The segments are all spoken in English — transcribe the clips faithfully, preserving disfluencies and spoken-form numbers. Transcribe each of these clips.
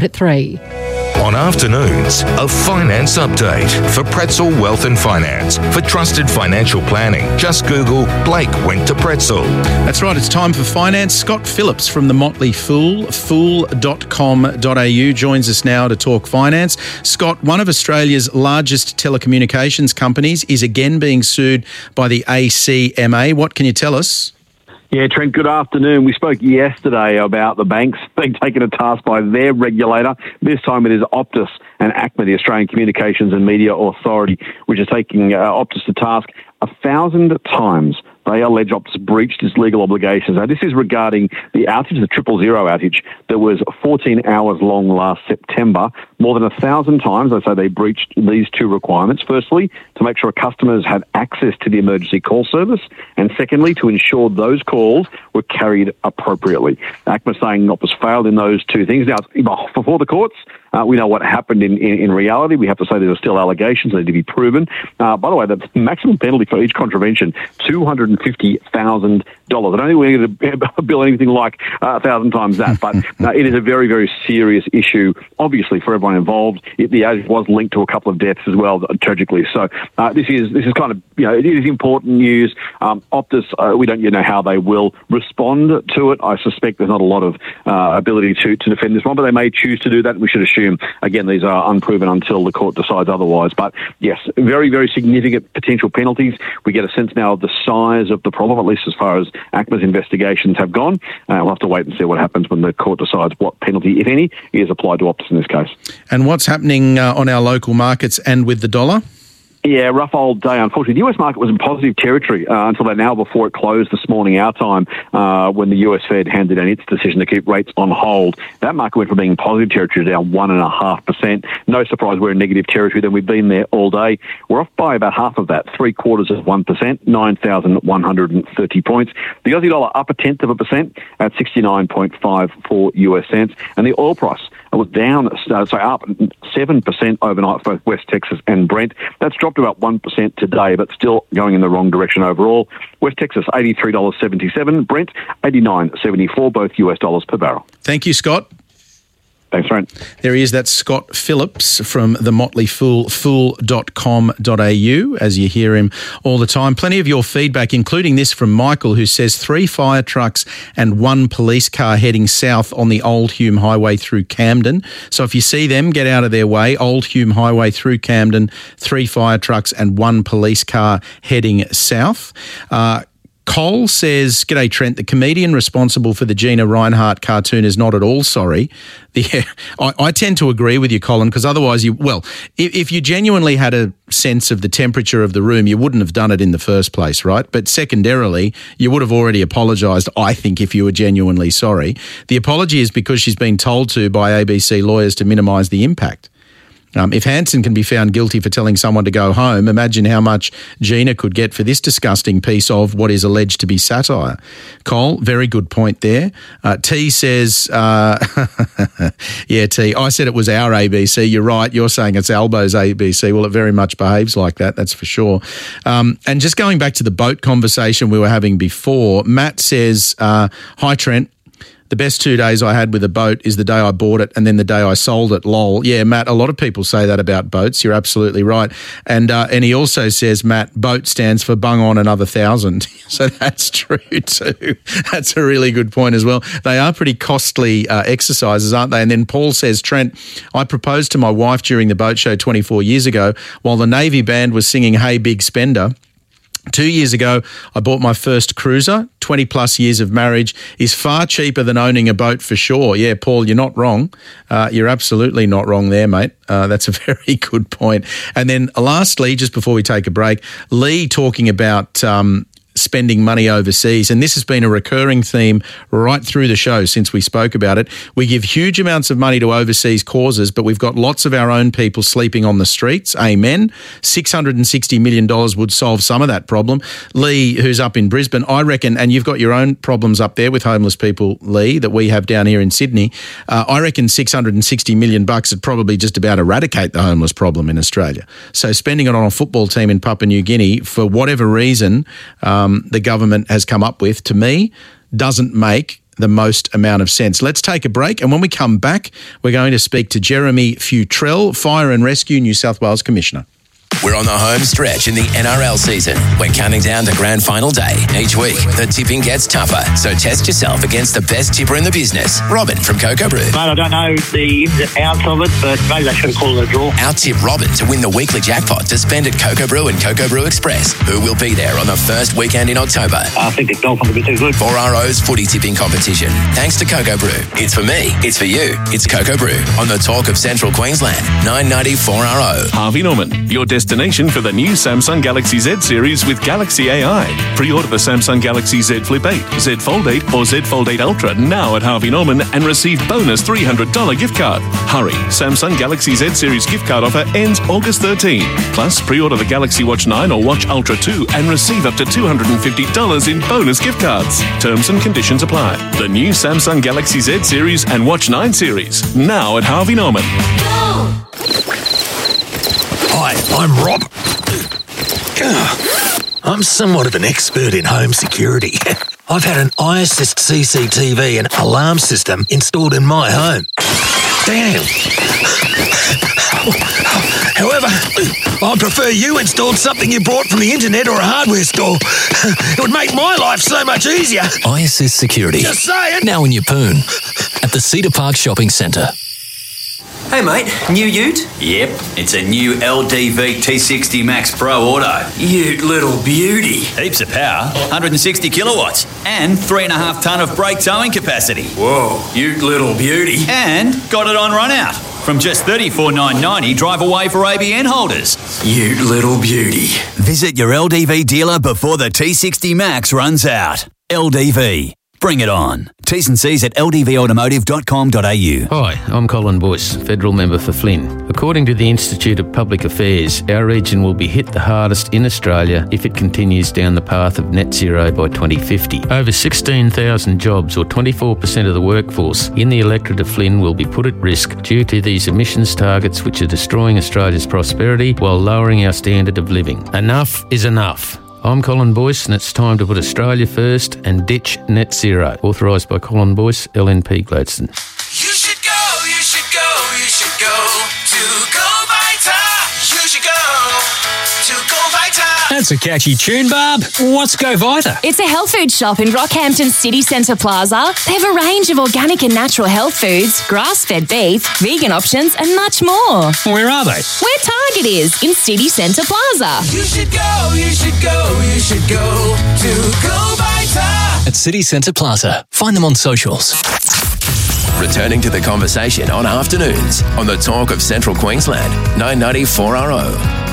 at three. On afternoons, a finance update for Pretzel Wealth and Finance. For trusted financial planning, just Google Blake went to Pretzel. That's right, it's time for finance. Scott Phillips from the Motley Fool, fool dot com dot a u, joins us now to talk finance. Scott, one of Australia's largest telecommunications companies is again being sued by the A C M A. What can you tell us? Yeah, Trent, good afternoon. We spoke yesterday about the banks being taken to task by their regulator. This time it is Optus and ACMA, the Australian Communications and Media Authority, which is taking uh, Optus to task a thousand times. They allege Optus breached its legal obligations. Now, this is regarding the outage, the triple zero outage that was fourteen hours long last September. More than a thousand times, they say they breached these two requirements. Firstly, to make sure customers had access to the emergency call service. And secondly, to ensure those calls were carried appropriately. ACMA saying Optus failed in those two things. Now, before the courts, Uh, we know what happened in, in, in reality. We have to say there are still allegations that need to be proven. Uh, by the way, the maximum penalty for each contravention, two hundred fifty thousand dollars. I don't think we're going to bill anything like uh, a thousand times that, but uh, it is a very, very serious issue, obviously, for everyone involved. It, the outage was linked to a couple of deaths as well, tragically. So uh, this is this is kind of, you know, it is important news. Um, Optus, uh, we don't yet know how they will respond to it. I suspect there's not a lot of uh, ability to, to defend this one, but they may choose to do that. We should assume, again, these are unproven until the court decides otherwise. But yes, very, very significant potential penalties. We get a sense now of the size of the problem, at least as far as ACMA's investigations have gone. Uh, we'll have to wait and see what happens when the court decides what penalty, if any, is applied to Optus in this case. And what's happening uh, on our local markets and with the dollar? Yeah, rough old day, unfortunately. The U S market was in positive territory uh, until about an hour before it closed this morning, our time, uh, when the U S Fed handed down its decision to keep rates on hold. That market went from being in positive territory to down one point five percent. No surprise we're in negative territory. Then we've been there all day. We're off by about half of that, three quarters of one percent, nine thousand one hundred thirty points. The Aussie dollar up a tenth of a percent at sixty-nine point five four U S cents. And the oil price was down, uh, so up seven percent overnight for both West Texas and Brent. That's dropped about one percent today, but still going in the wrong direction overall. West Texas, eighty-three dollars seventy-seven. Brent, eighty-nine dollars seventy-four, both U S dollars per barrel. Thank you, Scott. Thanks, Trent. There he is. That's Scott Phillips from the Motley Fool, fool dot com dot a u, as you hear him all the time. Plenty of your feedback, including this from Michael, who says three fire trucks and one police car heading south on the Old Hume Highway through Camden. So if you see them, get out of their way. Old Hume Highway through Camden, three fire trucks and one police car heading south. Uh, Cole says, "G'day Trent, the comedian responsible for the Gina Reinhardt cartoon is not at all sorry." Yeah, I, I tend to agree with you, Colin, because otherwise you, well, if, if you genuinely had a sense of the temperature of the room, you wouldn't have done it in the first place, right? But secondarily, you would have already apologised, I think, if you were genuinely sorry. The apology is because she's been told to by A B C lawyers to minimise the impact. Um, if Hanson can be found guilty for telling someone to go home, imagine how much Gina could get for this disgusting piece of what is alleged to be satire. Cole, very good point there. Uh, T says, uh, yeah, T, I said it was our A B C. You're right. You're saying it's Albo's A B C. Well, it very much behaves like that, that's for sure. Um, and just going back to the boat conversation we were having before, Matt says, uh, hi, Trent. The best two days I had with a boat is the day I bought it and then the day I sold it, lol. Yeah, Matt, a lot of people say that about boats. You're absolutely right. And uh, and he also says, Matt, boat stands for bung on another thousand. So that's true too. That's a really good point as well. They are pretty costly uh, exercises, aren't they? And then Paul says, Trent, I proposed to my wife during the boat show twenty-four years ago while the Navy band was singing Hey Big Spender. Two years ago, I bought my first cruiser. twenty plus years of marriage is far cheaper than owning a boat for sure. Yeah, Paul, you're not wrong. Uh, you're absolutely not wrong there, mate. Uh, that's a very good point. And then lastly, just before we take a break, Lee talking about um, spending money overseas. And this has been a recurring theme right through the show since we spoke about it. We give huge amounts of money to overseas causes, but we've got lots of our own people sleeping on the streets. Amen. six hundred sixty million dollars would solve some of that problem. Lee, who's up in Brisbane, I reckon, and you've got your own problems up there with homeless people, Lee, that we have down here in Sydney. Uh, I reckon six hundred sixty million bucks would probably just about eradicate the homeless problem in Australia. So spending it on a football team in Papua New Guinea, for whatever reason, um, the government has come up with, to me, doesn't make the most amount of sense. Let's take a break, and when we come back, we're going to speak to Jeremy Futrell, Fire and Rescue New South Wales Commissioner. We're on the home stretch in the N R L season. We're counting down to grand final day. Each week, the tipping gets tougher, so test yourself against the best tipper in the business, Robin from Cocoa Brew. Mate, I don't know the ins and outs of it, but maybe they should have called it a draw. Out-tip Robin to win the weekly jackpot to spend at Cocoa Brew and Cocoa Brew Express, who will be there on the first weekend in October. I think the Dolphins will be too good. four R O's footy tipping competition. Thanks to Cocoa Brew. It's for me, it's for you, it's Cocoa Brew on the Talk of Central Queensland, nine ninety four R O. Harvey Norman, your destination for the new Samsung Galaxy Z series with Galaxy A I. Pre-order the Samsung Galaxy Z Flip eight, Z Fold eight or Z Fold eight Ultra now at Harvey Norman and receive bonus three hundred dollars gift card. Hurry, Samsung Galaxy Z series gift card offer ends August thirteenth. Plus, pre-order the Galaxy Watch nine or Watch Ultra two and receive up to two hundred fifty dollars in bonus gift cards. Terms and conditions apply. The new Samsung Galaxy Z series and Watch nine series now at Harvey Norman. Hi, I'm Rob. I'm somewhat of an expert in home security. I've had an iAssist C C T V and alarm system installed in my home. Damn. However, I prefer you installed something you bought from the internet or a hardware store. It would make my life so much easier. iAssist Security. Just saying. Now in your poon. At the Cedar Park Shopping Centre. Hey mate, new ute? Yep, it's a new L D V T sixty Max Pro Auto. Ute little beauty. Heaps of power, one hundred sixty kilowatts, and three and a half tonne of brake towing capacity. Whoa, ute little beauty. And got it on run out. From just thirty-four thousand nine hundred ninety dollars drive away for A B N holders. Ute little beauty. Visit your L D V dealer before the T sixty Max runs out. L D V. Bring it on. T's and C's at l d v automotive dot com dot a u. Hi, I'm Colin Boyce, Federal Member for Flynn. According to the Institute of Public Affairs, our region will be hit the hardest in Australia if it continues down the path of net zero by twenty fifty. Over sixteen thousand jobs, or twenty-four percent of the workforce in the electorate of Flynn, will be put at risk due to these emissions targets which are destroying Australia's prosperity while lowering our standard of living. Enough is enough. I'm Colin Boyce, and it's time to put Australia first and ditch net zero. Authorised by Colin Boyce, L N P Gladstone. You should go, you should go, you should go to Go Vita. You should go to Go Vita. That's a catchy tune, Barb. What's Go Vita? It's a health food shop in Rockhampton City Centre Plaza. They have a range of organic and natural health foods, grass-fed beef, vegan options, and much more. Where are they? Where Target is, in City Centre Plaza. You should go, you should go, you should go to Go Vita. At City Centre Plaza. Find them on socials. Returning to the conversation on afternoons on the Talk of Central Queensland, nine ninety four R O.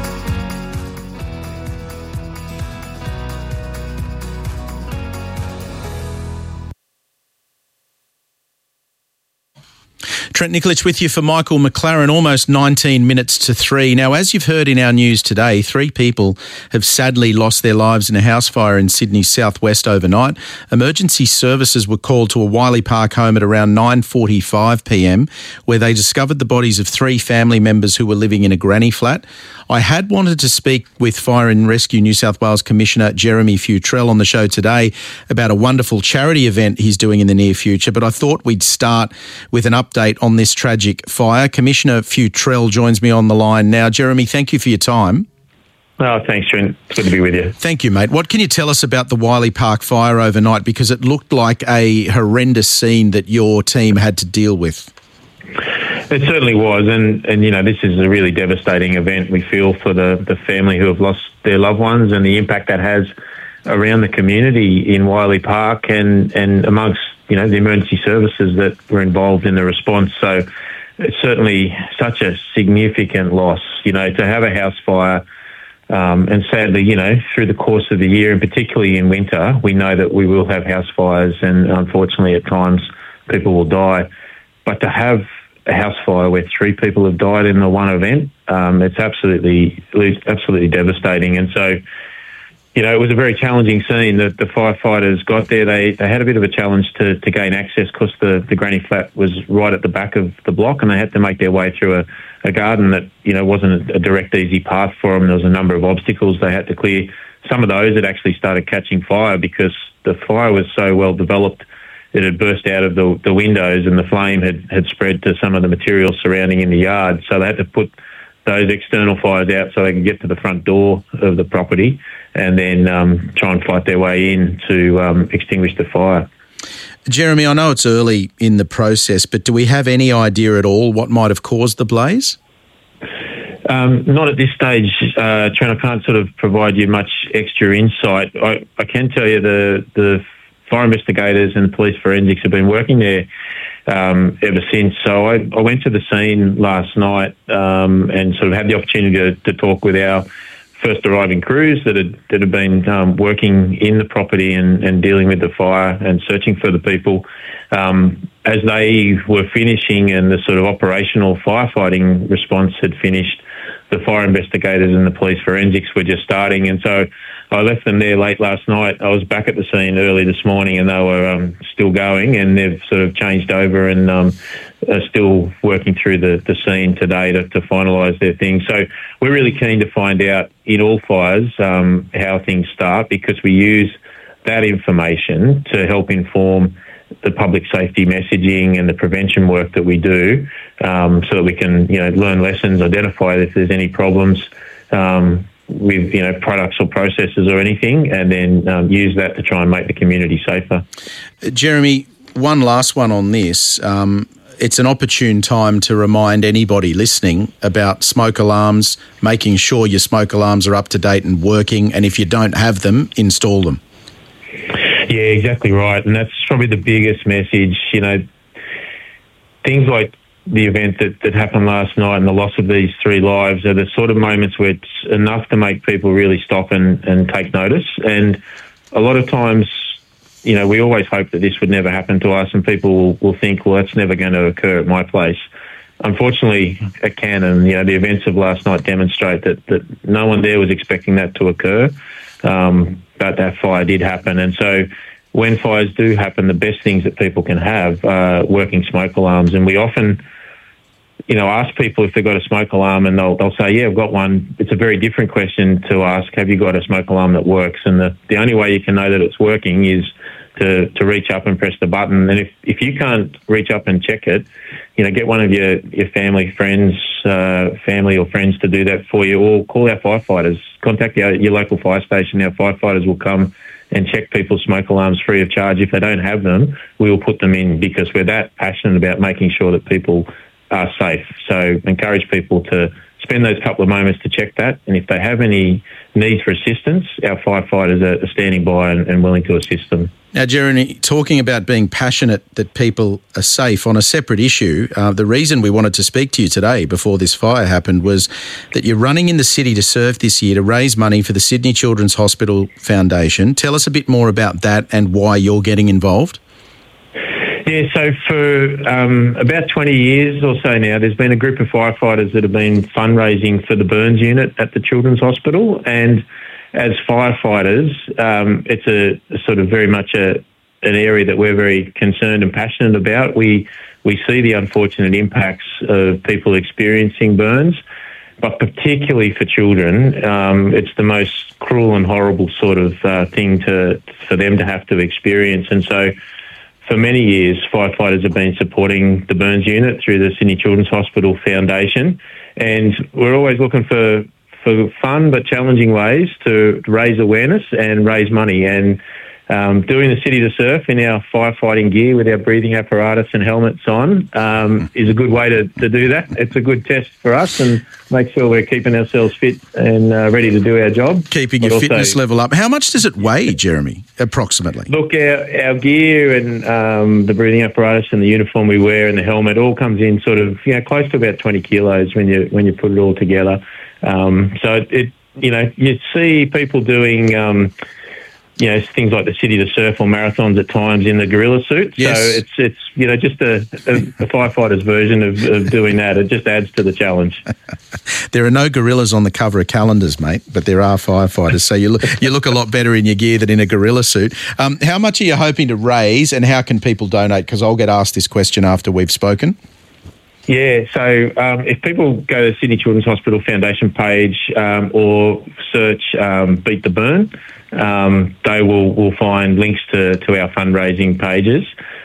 Trent Nikolic with you for Michael McLaren, almost nineteen minutes to three. Now, as you've heard in our news today, three people have sadly lost their lives in a house fire in Sydney's southwest overnight. Emergency services were called to a Wiley Park home at around nine forty-five p m, where they discovered the bodies of three family members who were living in a granny flat. I had wanted to speak with Fire and Rescue New South Wales Commissioner Jeremy Futrell on the show today about a wonderful charity event he's doing in the near future, but I thought we'd start with an update on this tragic fire. Commissioner Futrell joins me on the line now. Jeremy, thank you for your time. Oh, thanks, Trent. It's good to be with you. Thank you, mate. What can you tell us about the Wiley Park fire overnight? Because it looked like a horrendous scene that your team had to deal with. It certainly was, and, and you know, this is a really devastating event, we feel, for the, the family who have lost their loved ones and the impact that has around the community in Wiley Park and, and amongst, you know, the emergency services that were involved in the response. So it's certainly such a significant loss, you know, to have a house fire. Um, and sadly, you know, through the course of the year, and particularly in winter, we know that we will have house fires, and unfortunately at times people will die. But to have a house fire where three people have died in the one event, um, it's absolutely, absolutely devastating. And so, you know, it was a very challenging scene that the firefighters got there. They they had a bit of a challenge to, to gain access because the, the granny flat was right at the back of the block, and they had to make their way through a, a garden that, you know, wasn't a, a direct, easy path for them. There was a number of obstacles they had to clear. Some of those had actually started catching fire because the fire was so well developed it had burst out of the, the windows and the flame had, had spread to some of the materials surrounding in the yard. So they had to put those external fires out so they could get to the front door of the property and then um, try and fight their way in to um, extinguish the fire. Jeremy, I know it's early in the process, but do we have any idea at all what might have caused the blaze? Um, not at this stage, uh, Trent. I can't sort of provide you much extra insight. I, I can tell you the, the fire investigators and the police forensics have been working there um, ever since. So I, I went to the scene last night um, and sort of had the opportunity to, to talk with our first arriving crews that had that had been um, working in the property and, and dealing with the fire and searching for the people. Um, as they were finishing and the sort of operational firefighting response had finished, the fire investigators and the police forensics were just starting. And so I left them there late last night. I was back at the scene early this morning and they were um, still going, and they've sort of changed over and um, are still working through the, the scene today to, to finalise their things. So we're really keen to find out in all fires um, how things start, because we use that information to help inform the public safety messaging and the prevention work that we do, um, so that we can, you know, learn lessons, identify if there's any problems um, with, you know, products or processes or anything, and then um, use that to try and make the community safer. Jeremy, one last one on this. Um, it's an opportune time to remind anybody listening about smoke alarms, making sure your smoke alarms are up to date and working, and if you don't have them, install them. Yeah, exactly right. And that's probably the biggest message. You know, things like the event that, that happened last night and the loss of these three lives are the sort of moments where it's enough to make people really stop and, and take notice. And a lot of times, you know, we always hope that this would never happen to us, and people will, will think, well, that's never going to occur at my place. Unfortunately, it can, and, you know, the events of last night demonstrate that, that no one there was expecting that to occur. Um, but that fire did happen. And so when fires do happen, the best things that people can have are working smoke alarms. And we often, you know, ask people if they've got a smoke alarm, and they'll, they'll say, yeah, I've got one. It's a very different question to ask, have you got a smoke alarm that works? And the, the only way you can know that it's working is to, to reach up and press the button. And if, if you can't reach up and check it, you know, get one of your, your family, friends, uh, family or friends to do that for you, or call our firefighters. Contact your, your local fire station. Our firefighters will come and check people's smoke alarms free of charge. If they don't have them, we will put them in, because we're that passionate about making sure that people are safe. So encourage people to spend those couple of moments to check that. And if they have any needs for assistance, our firefighters are standing by and, and willing to assist them. Now, Jeremy, talking about being passionate that people are safe, on a separate issue, uh, the reason we wanted to speak to you today before this fire happened was that you're running in the City to Surf this year to raise money for the Sydney Children's Hospital Foundation. Tell us a bit more about that and why you're getting involved. Yeah, so for um, about twenty years or so now, there's been a group of firefighters that have been fundraising for the burns unit at the Children's Hospital. And as firefighters, um, it's a, a sort of very much a, an area that we're very concerned and passionate about. We we see the unfortunate impacts of people experiencing burns, but particularly for children, um, it's the most cruel and horrible sort of uh, thing to for them to have to experience. And so for many years, firefighters have been supporting the burns unit through the Sydney Children's Hospital Foundation, and we're always looking for for fun but challenging ways to raise awareness and raise money. And um, doing the City to Surf in our firefighting gear with our breathing apparatus and helmets on um, is a good way to, to do that. It's a good test for us and make sure we're keeping ourselves fit and uh, ready to do our job. Keeping your also, fitness level up. How much does it weigh, Jeremy, approximately? Look, our, our gear and um, the breathing apparatus and the uniform we wear and the helmet all comes in sort of, you know, close to about twenty kilos when you when you put it all together. Um, so it, it, you know, you see people doing, um, you know, things like the City to Surf or marathons at times in the gorilla suit. Yes. So it's, it's you know, just a, a, a firefighter's version of, of doing that. It just adds to the challenge. There are no gorillas on the cover of calendars, mate, but there are firefighters. So you look, you look a lot better in your gear than in a gorilla suit. Um, how much are you hoping to raise, and how can people donate? Because I'll get asked this question after we've spoken. Yeah, so um, if people go to the Sydney Children's Hospital Foundation page um, or search um, Beat the Burn, um, they will, will find links to, to our fundraising pages.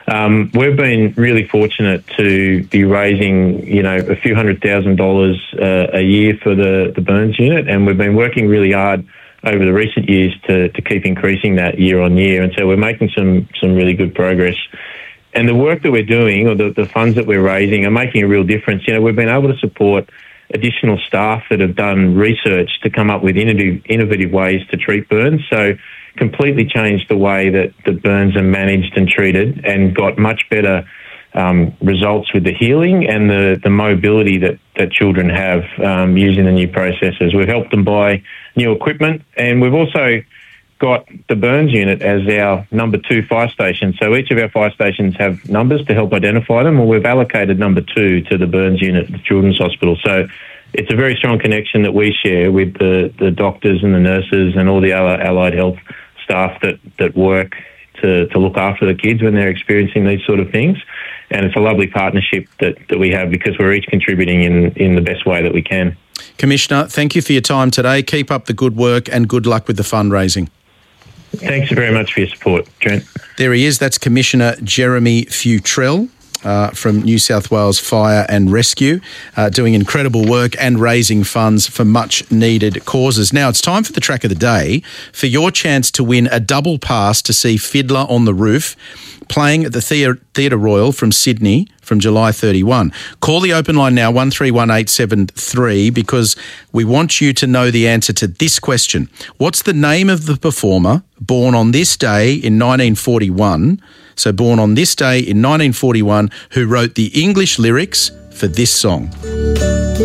Um, we've been really fortunate to be raising, you know, a few hundred thousand dollars uh, a year for the, the burns unit, and we've been working really hard over the recent years to, to keep increasing that year on year. And so we're making some, some really good progress. And the work that we're doing, or the, the funds that we're raising, are making a real difference. You know, we've been able to support additional staff that have done research to come up with innovative, innovative ways to treat burns. So completely changed the way that the burns are managed and treated, and got much better um, results with the healing and the, the mobility that, that children have um, using the new processes. We've helped them buy new equipment, and we've also got the burns unit as our number two fire station. So each of our fire stations have numbers to help identify them, and we've allocated number two to the burns unit at the Children's Hospital. So it's a very strong connection that we share with the, the doctors and the nurses and all the other allied health staff that, that work to, to look after the kids when they're experiencing these sort of things. And it's a lovely partnership that, that we have, because we're each contributing in, in the best way that we can. Commissioner, thank you for your time today. Keep up the good work, and good luck with the fundraising. Thanks very much for your support, Trent. There he is. That's Commissioner Jeremy Futrell. Uh, from New South Wales Fire and Rescue, uh, doing incredible work and raising funds for much needed causes. Now it's time for the track of the day, for your chance to win a double pass to see Fiddler on the Roof playing at the Theatre, Theatre Royal from Sydney from July thirty-first. Call the open line now, one three one eight seven three, because we want you to know the answer to this question. What's the name of the performer born on this day in nineteen forty-one? So born on this day in nineteen forty-one, who wrote the English lyrics for this song?